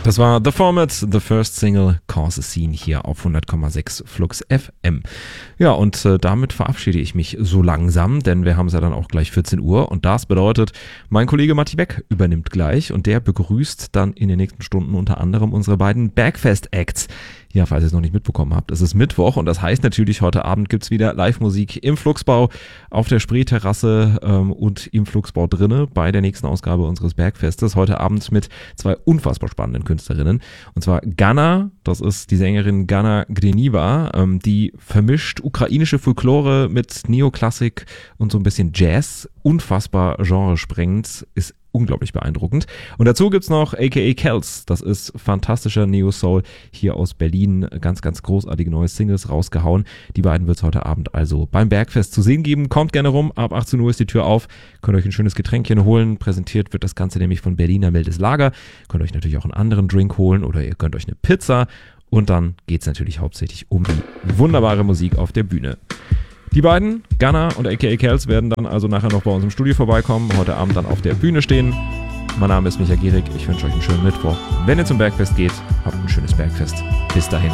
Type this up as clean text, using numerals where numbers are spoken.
Das war The Format, the first single, Cause a Scene hier auf 100,6 Flux FM. Ja, und damit verabschiede ich mich so langsam, denn wir haben es ja dann auch gleich 14 Uhr und das bedeutet, mein Kollege Matti Beck übernimmt gleich und der begrüßt dann in den nächsten Stunden unter anderem unsere beiden Bergfest-Acts. Ja, falls ihr es noch nicht mitbekommen habt, es ist Mittwoch und das heißt natürlich, heute Abend gibt es wieder Live-Musik im Flugsbau, auf der Spreeterrasse und im Flugsbau drinne bei der nächsten Ausgabe unseres Bergfestes. Heute Abend mit zwei unfassbar spannenden Künstlerinnen. Und zwar Gana, das ist die Sängerin Gana Greniva, die vermischt ukrainische Folklore mit Neoklassik und so ein bisschen Jazz. Unfassbar genresprengend, ist unglaublich beeindruckend. Und dazu gibt's noch aka Kels, das ist fantastischer Neo-Soul hier aus Berlin, ganz, ganz großartige neue Singles rausgehauen. Die beiden wird's heute Abend also beim Bergfest zu sehen geben. Kommt gerne rum, ab 18 Uhr ist die Tür auf, könnt euch ein schönes Getränkchen holen. Präsentiert wird das Ganze nämlich von Berliner Mildes Lager. Könnt euch natürlich auch einen anderen Drink holen oder ihr könnt euch eine Pizza. Und dann geht's natürlich hauptsächlich um die wunderbare Musik auf der Bühne. Die beiden, Gana und aka Kels, werden dann also nachher noch bei uns im Studio vorbeikommen, heute Abend dann auf der Bühne stehen. Mein Name ist Michael Gierig, ich wünsche euch einen schönen Mittwoch. Wenn ihr zum Bergfest geht, habt ein schönes Bergfest. Bis dahin.